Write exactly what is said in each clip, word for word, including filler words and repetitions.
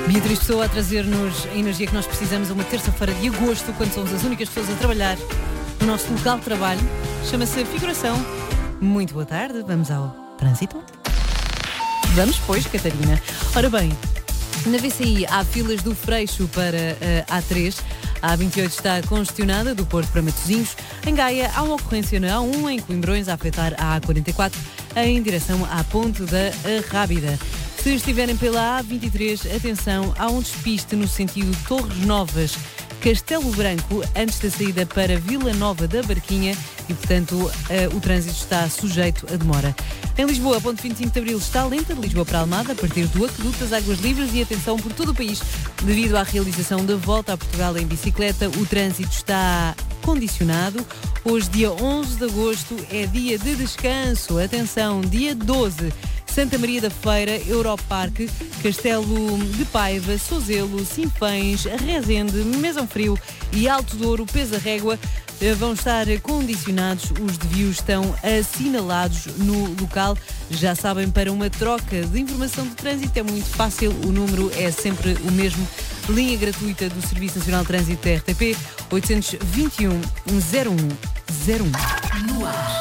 Beatriz Pessoa a trazer-nos a energia que nós precisamos uma terça-feira de agosto, quando somos as únicas pessoas a trabalhar no nosso local de trabalho. Chama-se Figuração. Muito boa tarde, vamos ao trânsito? Vamos, pois, Catarina. Ora bem, na V C I há filas do Freixo para a A três. A A vinte e oito está congestionada do Porto para Matosinhos. Em Gaia há uma ocorrência na A um, em Coimbrões, a afetar a A quarenta e quatro, em direção à Ponte da Rábida. Se estiverem pela A vinte e três, atenção, há um despiste no sentido Torres Novas, Castelo Branco, antes da saída para Vila Nova da Barquinha e, portanto, uh, o trânsito está sujeito a demora. Em Lisboa, a ponte vinte e cinco de Abril está lenta, de Lisboa para Almada, a partir do Aqueduto das Águas Livres, e atenção por todo o país, devido à realização da Volta a Portugal em bicicleta, o trânsito está condicionado. Hoje, dia onze de agosto, é dia de descanso. Atenção, dia doze, Santa Maria da Feira, Europarque, Castelo de Paiva, Sozelo, Sinfães, Rezende, Mesão Frio e Alto Douro, Pesa Régua vão estar condicionados. Os desvios estão assinalados no local. Já sabem, para uma troca de informação de trânsito é muito fácil, o número é sempre o mesmo. Linha gratuita do Serviço Nacional de Trânsito da R T P, oitocentos e vinte e um, zero um zero um. No ar.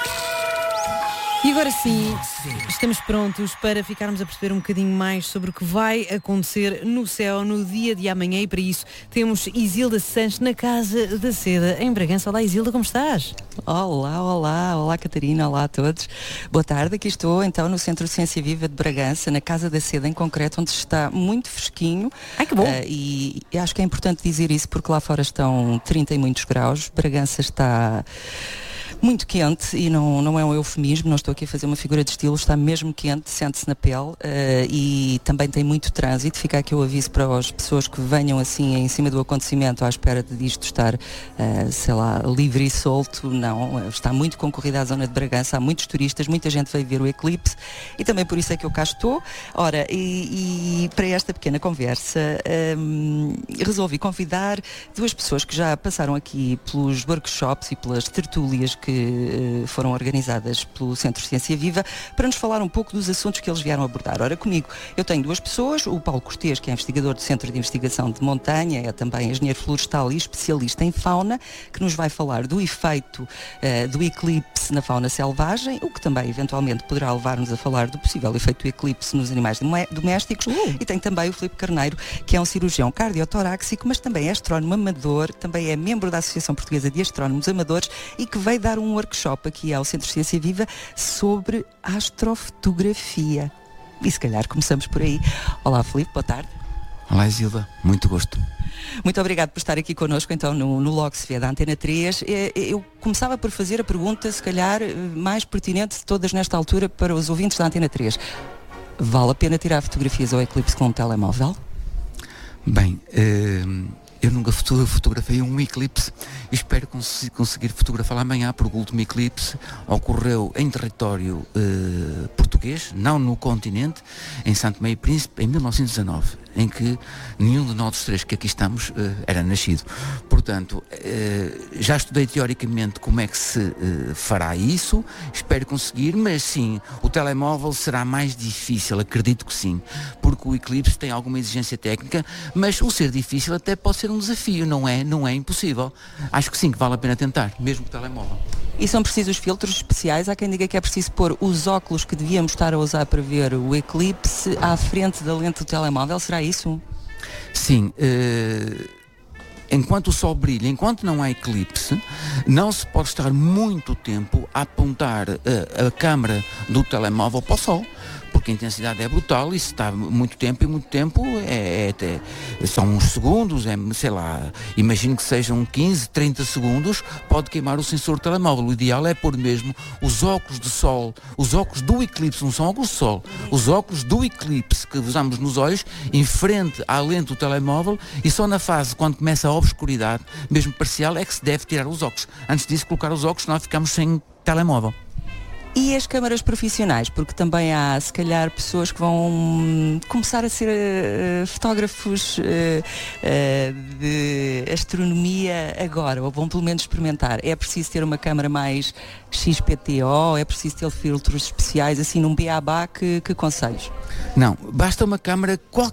E agora sim, estamos prontos para ficarmos a perceber um bocadinho mais sobre o que vai acontecer no céu no dia de amanhã, e para isso temos Isilda Sanches na Casa da Seda, em Bragança. Olá, Isilda, como estás? Olá, olá, olá Catarina, olá a todos. Boa tarde, aqui estou então no Centro de Ciência Viva de Bragança, na Casa da Seda em concreto, onde está muito fresquinho. Ai, que bom! Uh, e, e acho que é importante dizer isso porque lá fora estão trinta e muitos graus, Bragança está muito quente e não, não é um eufemismo, não estou aqui a fazer uma figura de estilo, está mesmo quente, sente-se na pele, uh, e também tem muito trânsito. Fica aqui o aviso para as pessoas que venham assim em cima do acontecimento à espera de isto estar, uh, sei lá, livre e solto. Não, está muito concorrida a zona de Bragança, há muitos turistas, muita gente veio ver o eclipse e também por isso é que eu cá estou. Ora, e, e para esta pequena conversa um, resolvi convidar duas pessoas que já passaram aqui pelos workshops e pelas tertúlias que uh, foram organizadas pelo Centro de Ciência Viva, para nos falar um pouco dos assuntos que eles vieram abordar. Ora, comigo eu tenho duas pessoas, o Paulo Cortês, que é investigador do Centro de Investigação de Montanha, é também engenheiro florestal e especialista em fauna, que nos vai falar do efeito uh, do eclipse na fauna selvagem, o que também eventualmente poderá levar-nos a falar do possível efeito do eclipse nos animais domésticos. Uh. E tem também o Filipe Carneiro, que é um cirurgião cardiotoráxico, mas também é astrónomo amador, também é membro da Associação Portuguesa de Astrónomos Amadores e que veio dar um workshop aqui ao Centro de Ciência Viva sobre astrofotografia. E se calhar começamos por aí. Olá, Filipe, boa tarde. Olá, Isilda, muito gosto. Muito obrigado por estar aqui connosco então no, no Logo Se Vê da Antena três. Eu começava por fazer a pergunta, se calhar, mais pertinente de todas nesta altura para os ouvintes da Antena três. Vale a pena tirar fotografias ao eclipse com um telemóvel? Bem, uh, eu nunca fotografei um eclipse e espero cons- conseguir fotografá-lo amanhã, porque o último eclipse ocorreu em território uh, português, não no continente, em Santo Meio Príncipe, em mil novecentos e dezanove, em que nenhum de nós três que aqui estamos uh, era nascido. Portanto, uh, já estudei teoricamente como é que se uh, fará isso, espero conseguir, mas sim, o telemóvel será mais difícil, acredito que sim, porque o eclipse tem alguma exigência técnica, mas o ser difícil até pode ser um desafio, não é, não é impossível. Acho que sim, que vale a pena tentar, mesmo com o telemóvel. E são precisos filtros especiais? Há quem diga que é preciso pôr os óculos que devíamos estar a usar para ver o eclipse à frente da lente do telemóvel, será isso? Sim, uh, enquanto o sol brilha, enquanto não há eclipse, não se pode estar muito tempo a apontar uh, a câmera do telemóvel para o sol, porque a intensidade é brutal e se está muito tempo e muito tempo é, é, é, são uns segundos, é, sei lá, imagino que sejam quinze, trinta segundos, pode queimar o sensor do telemóvel. O ideal é pôr mesmo os óculos de sol, os óculos do eclipse, não são óculos de sol, os óculos do eclipse que usamos nos olhos, em frente à lente do telemóvel, e só na fase quando começa a obscuridade, mesmo parcial, é que se deve tirar os óculos. Antes disso, colocar os óculos, senão ficamos sem telemóvel. E as câmaras profissionais? Porque também há, se calhar, pessoas que vão começar a ser uh, fotógrafos uh, uh, de astronomia agora, ou vão pelo menos experimentar. É preciso ter uma câmara mais X P T O? É preciso ter filtros especiais, assim, num beabá? Que, que conselhos? Não, basta uma câmara qualquer.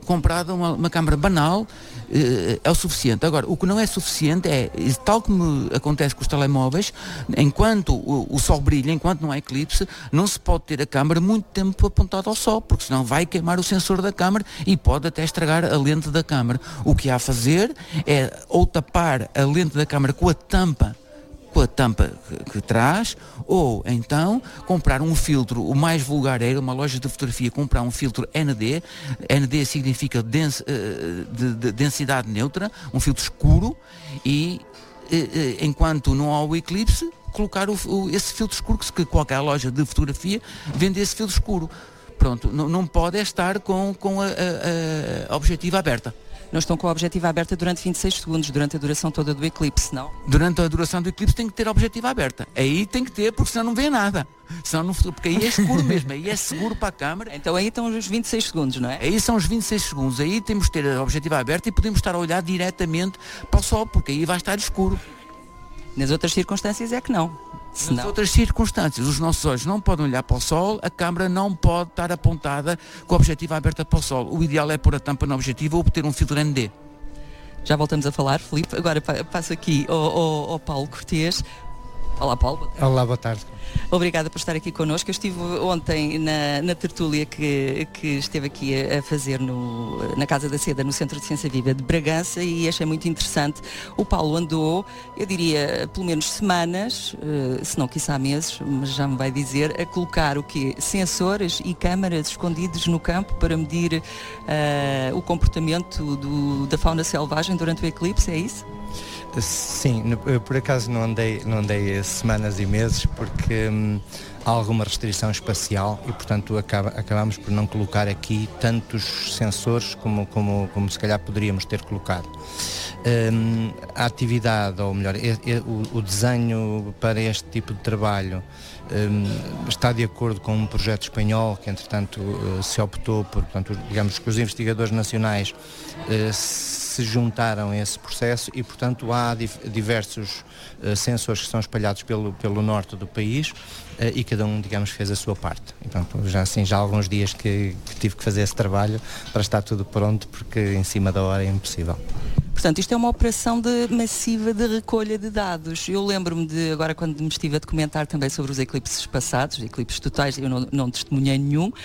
comprada uma, uma câmara banal, eh, é o suficiente. Agora, o que não é suficiente é, tal como acontece com os telemóveis, enquanto o, o sol brilha, enquanto não há eclipse, não se pode ter a câmara muito tempo apontada ao sol, porque senão vai queimar o sensor da câmara e pode até estragar a lente da câmara. O que há a fazer é ou tapar a lente da câmara com a tampa com a tampa que, que traz, ou então comprar um filtro, o mais vulgar é ir a uma loja de fotografia comprar um filtro N D. N D significa dens, de, de densidade neutra, um filtro escuro, e enquanto não há o eclipse, colocar o, o, esse filtro escuro, que qualquer loja de fotografia vende esse filtro escuro. Pronto, não, não pode estar com, com a, a, a objetiva aberta. Não estão com a objetiva aberta durante vinte e seis segundos, durante a duração toda do eclipse, não? Durante a duração do eclipse tem que ter a objetiva aberta. Aí tem que ter, porque senão não vê nada. Senão não, porque aí é escuro mesmo, aí é seguro para a câmara. Então aí estão os vinte e seis segundos, não é? Aí são os vinte e seis segundos, aí temos que ter a objetiva aberta e podemos estar a olhar diretamente para o sol, porque aí vai estar escuro. Nas outras circunstâncias é que não. Nas não. outras circunstâncias, os nossos olhos não podem olhar para o sol, a câmara não pode estar apontada com a objetiva aberta para o sol. O ideal é pôr a tampa no objetivo ou ter um filtro N D. Já voltamos a falar, Filipe. Agora passo aqui ao, ao, ao Paulo Cortês. Olá, Paulo. Olá, boa tarde. Obrigada por estar aqui connosco. Eu estive ontem na, na tertúlia que, que esteve aqui a, a fazer no, na Casa da Seda, no Centro de Ciência Viva de Bragança, e achei muito interessante. O Paulo andou, eu diria, pelo menos semanas, uh, se não quiçá meses, mas já me vai dizer, a colocar o quê? Sensores e câmaras escondidos no campo para medir uh, o comportamento do, da fauna selvagem durante o eclipse, é isso? Sim, eu por acaso não andei, não andei semanas e meses porque hum, há alguma restrição espacial e, portanto, acaba, acabamos por não colocar aqui tantos sensores como, como, como se calhar poderíamos ter colocado. Hum, a atividade, ou melhor, é, é, o, o desenho para este tipo de trabalho um, está de acordo com um projeto espanhol que, entretanto, uh, se optou por, portanto, digamos que os investigadores nacionais uh, se juntaram a esse processo e, portanto, há diversos uh, sensores que são espalhados pelo, pelo norte do país uh, e cada um, digamos, fez a sua parte. Então, já assim, já há alguns dias que, que tive que fazer esse trabalho para estar tudo pronto, porque em cima da hora é impossível. Portanto, isto é uma operação de, massiva de recolha de dados. Eu lembro-me de, agora quando me estive a documentar também sobre os eclipses passados, eclipses totais, eu não, não testemunhei nenhum, uh,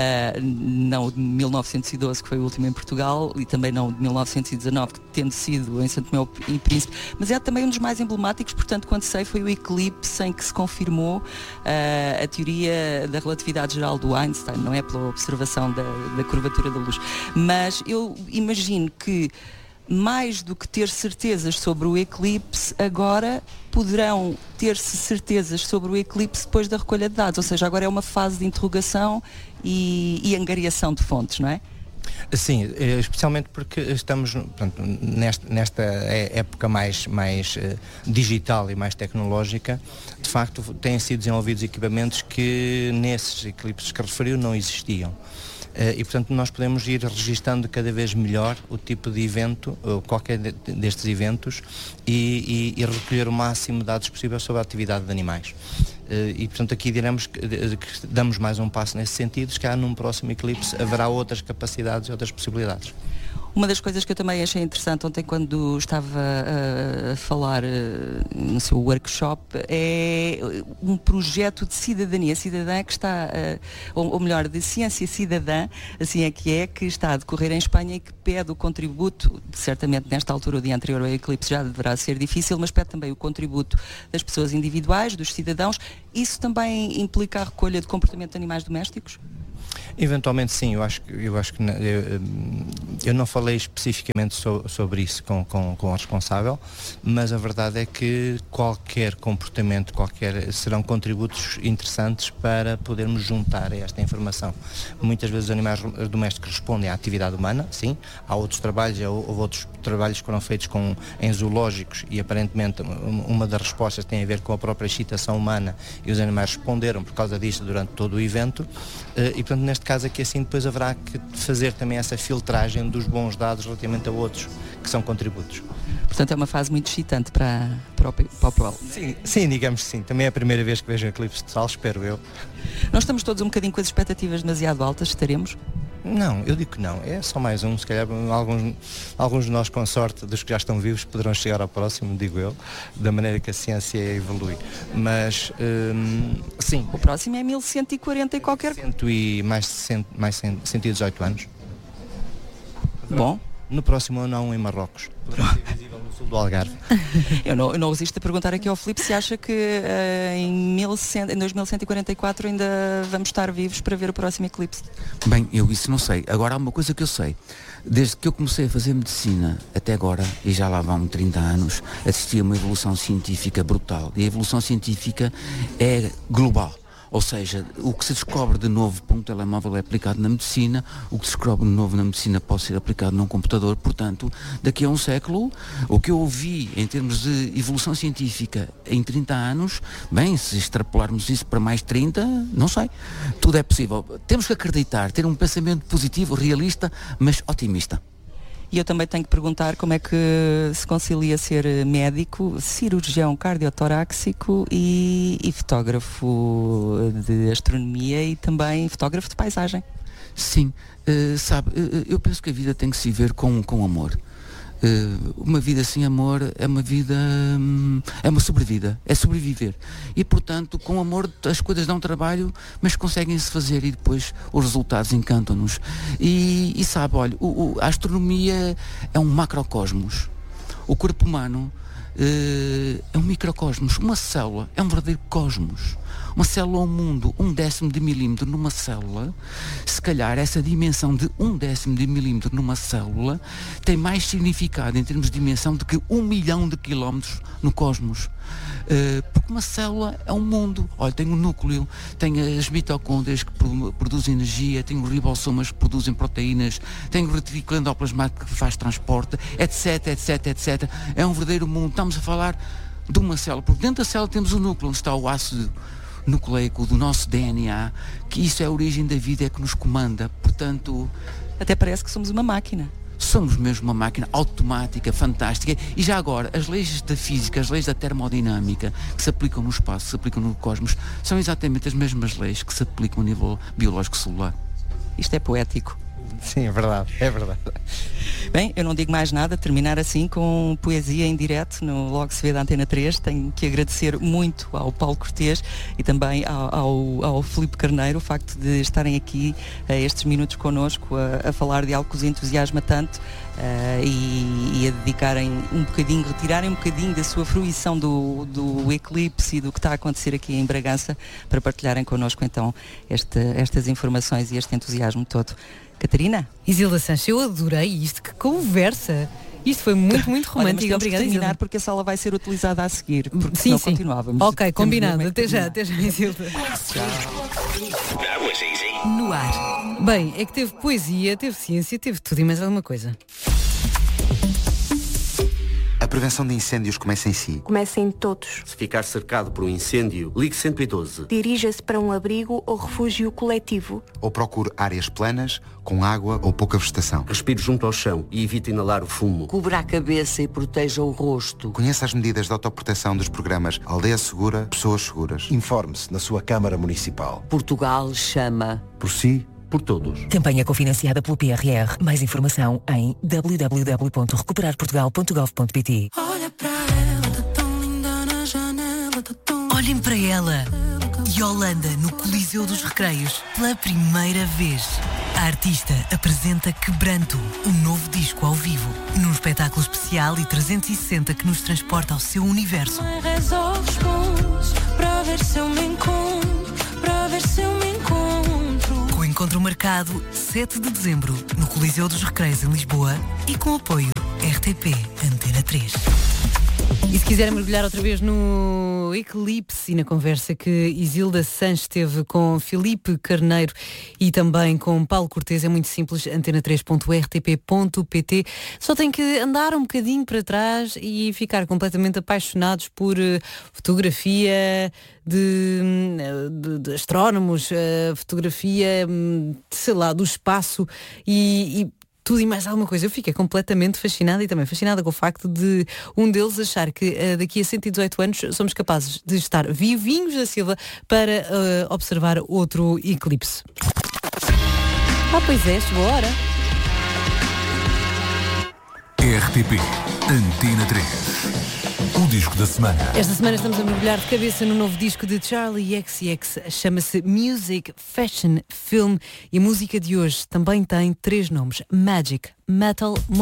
não de mil novecentos e doze, que foi o último em Portugal, e também não de mil novecentos e dezanove, que tendo sido em Santo Tomé e Príncipe, mas é também um dos mais emblemáticos, portanto, quando sei, foi o eclipse em que se confirmou uh, a teoria da relatividade geral do Einstein, não é pela observação da, da curvatura da luz. Mas eu imagino que mais do que ter certezas sobre o eclipse, agora poderão ter-se certezas sobre o eclipse depois da recolha de dados, ou seja, agora é uma fase de interrogação e, e angariação de fontes, não é? Sim, especialmente porque estamos, portanto, nesta, nesta época mais, mais uh, digital e mais tecnológica. De facto, têm sido desenvolvidos equipamentos que nesses eclipses que referiu não existiam. Uh, e, portanto, nós podemos ir registando cada vez melhor o tipo de evento, ou qualquer de, destes eventos, e, e, e recolher o máximo de dados possível sobre a atividade de animais. Uh, e, portanto, aqui diremos que, que damos mais um passo nesse sentido, se calhar num próximo eclipse haverá outras capacidades e outras possibilidades. Uma das coisas que eu também achei interessante ontem quando estava a, a falar uh, no seu workshop é um projeto de cidadania cidadã que está, uh, ou, ou melhor, de ciência cidadã, assim é que é, que está a decorrer em Espanha e que pede o contributo, certamente nesta altura, o dia anterior ao eclipse já deverá ser difícil, mas pede também o contributo das pessoas individuais, dos cidadãos. Isso também implica a recolha de comportamento de animais domésticos? Eventualmente sim, eu acho que, eu, acho que eu, eu não falei especificamente so, sobre isso com, com, com o responsável, mas a verdade é que qualquer comportamento, qualquer, serão contributos interessantes para podermos juntar a esta informação. Muitas vezes os animais domésticos respondem à atividade humana, sim, há outros trabalhos, houve outros trabalhos que foram feitos com, em zoológicos e aparentemente uma das respostas tem a ver com a própria excitação humana e os animais responderam por causa disto durante todo o evento e, portanto, neste caso aqui assim depois haverá que fazer também essa filtragem dos bons dados relativamente a outros que são contributos. Portanto é uma fase muito excitante para, para o Paulo. Sim, sim, digamos que sim. Também é a primeira vez que vejo um eclipse total, espero eu. Nós estamos todos um bocadinho com as expectativas demasiado altas, estaremos? Não, eu digo que não. É só mais um. Se calhar alguns, alguns de nós, com sorte, dos que já estão vivos, poderão chegar ao próximo, digo eu, da maneira que a ciência evolui. Mas, hum, sim. O próximo é mil cento e quarenta e qualquer coisa. Cento e mais, cento, mais cento e dezoito anos. Bom. No próximo ano há um em Marrocos. Poderá ser visível no sul do Algarve. eu, não, eu não resisto a perguntar aqui ao Filipe se acha que uh, em, mil cem, em dois mil cento e quarenta e quatro ainda vamos estar vivos para ver o próximo eclipse. Bem, eu isso não sei. Agora há uma coisa que eu sei. Desde que eu comecei a fazer medicina até agora, e já lá vão trinta anos, assisti a uma evolução científica brutal. E a evolução científica é global. Ou seja, o que se descobre de novo para um telemóvel é aplicado na medicina, o que se descobre de novo na medicina pode ser aplicado num computador. Portanto, daqui a um século, o que eu ouvi em termos de evolução científica em trinta anos, bem, se extrapolarmos isso para mais trinta, não sei. Tudo é possível. Temos que acreditar, ter um pensamento positivo, realista, mas otimista. E eu também tenho que perguntar como é que se concilia ser médico, cirurgião cardiotoráxico e, e fotógrafo de astronomia e também fotógrafo de paisagem. Sim, uh, sabe, uh, eu penso que a vida tem que se ver com, com amor. Uh, uma vida sem amor é uma vida, hum, é uma sobrevida, é sobreviver. E, portanto, com amor as coisas dão trabalho, mas conseguem-se fazer e depois os resultados encantam-nos. E, e sabe, olha, o, o, a astronomia é um macrocosmos. O corpo humano uh, é um microcosmos. Uma célula é um verdadeiro cosmos. Uma célula ao mundo, um décimo de milímetro numa célula, se calhar essa dimensão de um décimo de milímetro numa célula tem mais significado em termos de dimensão do que um milhão de quilómetros no cosmos. Uh, porque uma célula é um mundo. Olha, tem o núcleo, tem as mitocôndrias que produzem energia, tem os ribossomas que produzem proteínas, tem o retículo endoplasmático que faz transporte, etc, etc, etc. É um verdadeiro mundo. Estamos a falar de uma célula, porque dentro da célula temos o núcleo, onde está o ácido nucleico do nosso D N A, que isso é a origem da vida, é que nos comanda. Portanto, até parece que somos uma máquina. Somos mesmo uma máquina automática, fantástica. E já agora, as leis da física, as leis da termodinâmica que se aplicam no espaço, que se aplicam no cosmos, são exatamente as mesmas leis que se aplicam a nível biológico celular. Isto é poético. Sim, é verdade, é verdade. Bem, eu não digo mais nada, terminar assim com poesia em direto no Logo Se Vê da Antena três. Tenho que agradecer muito ao Paulo Cortês e também ao, ao, ao Filipe Carneiro o facto de estarem aqui a estes minutos connosco a, a falar de algo que os entusiasma tanto uh, e, e a dedicarem um bocadinho, retirarem um bocadinho da sua fruição do, do eclipse e do que está a acontecer aqui em Bragança para partilharem connosco então este, estas informações e este entusiasmo todo. Catarina? Isilda Sanches, eu adorei isto, que conversa! Isto foi muito, muito romântico. Olha, obrigada, terminar Isilda. Porque a sala vai ser utilizada a seguir, porque sim, senão sim. continuávamos. Ok, combinado. Temos Até já, até já, Isilda. No ar. Bem, é que teve poesia, teve ciência, teve tudo e mais alguma coisa. A prevenção de incêndios começa em si. Começa em todos. Se ficar cercado por um incêndio, ligue cento e doze. Dirija-se para um abrigo ou refúgio coletivo. Ou procure áreas planas, com água ou pouca vegetação. Respire junto ao chão e evite inalar o fumo. Cubra a cabeça e proteja o rosto. Conheça as medidas de autoproteção dos programas Aldeia Segura, Pessoas Seguras. Informe-se na sua Câmara Municipal. Portugal chama. Por si, por todos. Campanha cofinanciada pelo P R R. Mais informação em w w w ponto recuperar portugal ponto gov ponto p t. Olha para ela, tá tão linda na janela, tá tão... Olhem para ela. Yolanda no Coliseu dos Recreios. Pela primeira vez. A artista apresenta Quebranto, um novo disco ao vivo. Num espetáculo especial e trezentos e sessenta que nos transporta ao seu universo. Para ver se eu me encontro, para ver se eu me encontro. Encontro marcado sete de dezembro no Coliseu dos Recreios em Lisboa e com apoio R T P Antena três. E se quiserem mergulhar outra vez no eclipse e na conversa que Isilda Sanches teve com Filipe Carneiro e também com Paulo Cortês, é muito simples, antena três ponto r t p ponto p t. Só tem que andar um bocadinho para trás e ficar completamente apaixonados por uh, fotografia de, de, de astrónomos, uh, fotografia, um, sei lá, do espaço e... e tudo e mais alguma coisa. Eu fiquei completamente fascinada e também fascinada com o facto de um deles achar que uh, daqui a cento e dezoito anos somos capazes de estar vivinhos da Silva para uh, observar outro eclipse. Ah, pois é, chegou a hora. R T P Antena três. O disco da semana. Esta semana estamos a mergulhar de cabeça no novo disco de Charli X C X. Chama-se Music, Fashion, Film. E a música de hoje também tem três nomes: Magic, Metal,